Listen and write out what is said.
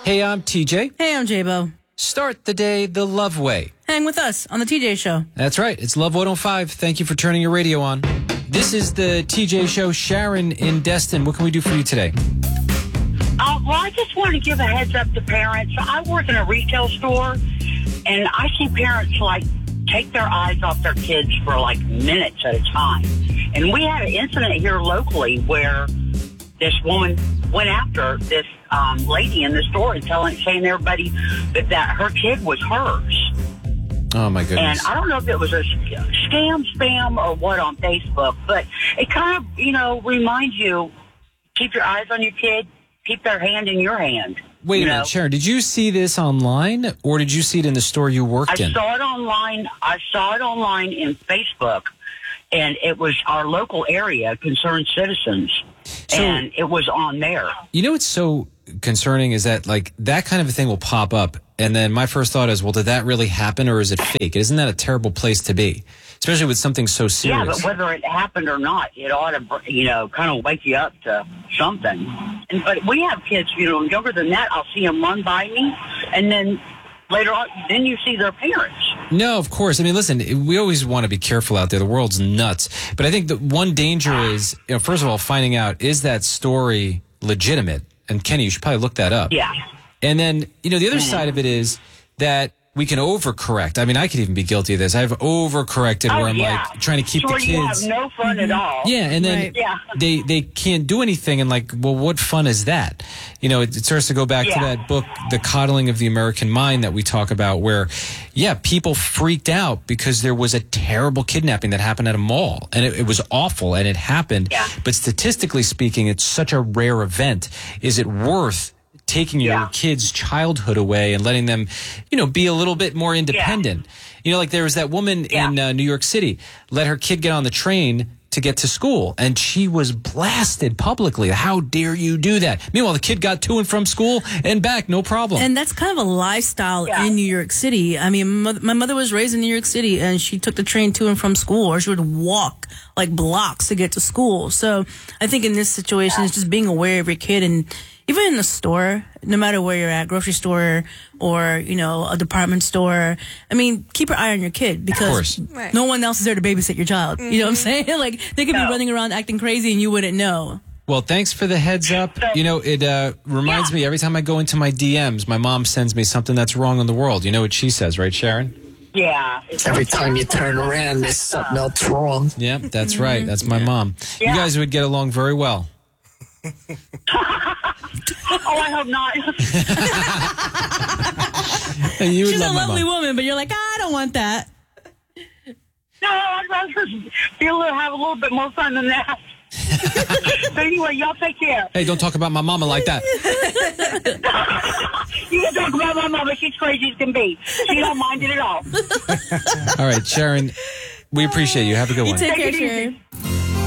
Hey, I'm TJ. Hey, I'm J-Bo. Start the day the love way. Hang with us on the TJ Show. That's right. It's Love 105. Thank you for turning your radio on. This is the TJ Show. Sharon in Destin. What can we do for you today? Well, I just want to give a heads up to parents. I work in a retail store, and I see parents, take their eyes off their kids for, minutes at a time. And we had an incident here locally where this woman went after this lady in the store and saying to everybody that her kid was hers. Oh, my goodness. And I don't know if it was a spam, or what on Facebook, but it kind of, reminds you, keep your eyes on your kid, keep their hand in your hand. Wait a minute, Sharon, did you see this online, or did you see it in the store you worked in? I saw it online in Facebook, and it was our local area, Concerned Citizens, and it was on there. You know what's so concerning is that, that kind of a thing will pop up, and then my first thought is, well, did that really happen, or is it fake? Isn't that a terrible place to be? Especially with something so serious. Yeah, but whether it happened or not, it ought to, kind of wake you up to something. But we have kids, younger than that. I'll see them run by me, and then later on, then you see their parents. No, of course. I mean, listen, we always want to be careful out there. The world's nuts. But I think the one danger is, first of all, finding out, is that story legitimate? And Kenny, you should probably look that up. Yeah. And then, the other side of it is that we can overcorrect. I mean, I could even be guilty of this. I've overcorrected where I'm trying to keep the kids. You have no fun at all. Yeah, and then they can't do anything, and well, what fun is that? It starts to go back to that book, The Coddling of the American Mind, that we talk about, where, people freaked out because there was a terrible kidnapping that happened at a mall, and it was awful, and it happened. Yeah. But statistically speaking, it's such a rare event. Is it worth taking your kids' childhood away and letting them, be a little bit more independent? There was that woman in New York City, let her kid get on the train to get to school, and she was blasted publicly. How dare you do that? Meanwhile, the kid got to and from school and back, no problem. And that's kind of a lifestyle in New York City. I mean, my mother was raised in New York City, and she took the train to and from school, or she would walk blocks to get to school. So I think in this situation, it's just being aware of your kid, and even in the store, no matter where you're at, grocery store or, a department store, I mean, keep your eye on your kid, because no one else is there to babysit your child. You know what I'm saying? They could be running around acting crazy and you wouldn't know. Well, thanks for the heads up. It reminds me, every time I go into my DMs, my mom sends me something that's wrong in the world. You know what she says, right, Sharon? Yeah. Every time you turn around, there's something else wrong. Yeah, that's right. That's my mom. You guys would get along very well. I hope not. She's a lovely woman, but you're like, I don't want that. No, I'd rather have a little bit more fun than that. But anyway, y'all take care. Hey, don't talk about my mama like that. You can talk about my mama. She's crazy as can be. She don't mind it at all. All right, Sharon, we appreciate you. Have a good one. Take care, Sharon.